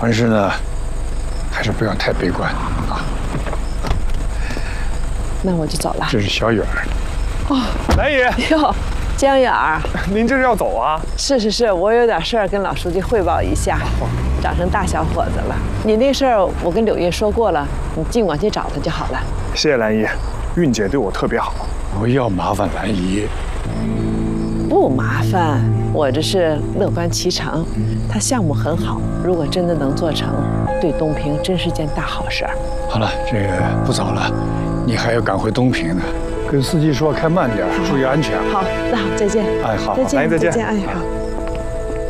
凡事呢，还是不要太悲观啊。 那我就走了。 这是小远儿。 哦，兰姨。 哟，江远儿， 您这是要走啊？ 是，我有点事儿跟老书记汇报一下。长成大小伙子了，你那事儿我跟柳叶说过了，你尽管去找他就好了。 谢谢兰姨，韵姐对我特别好。 不要麻烦兰姨。 不麻烦，我这是乐观其成。他项目很好，如果真的能做成，对东平真是件大好事儿。 好了，这个不早了，你还要赶回东平呢。跟司机说开慢点，注意安全。 好，那好，再见。 哎，好， 兰姨再见。 哎，好。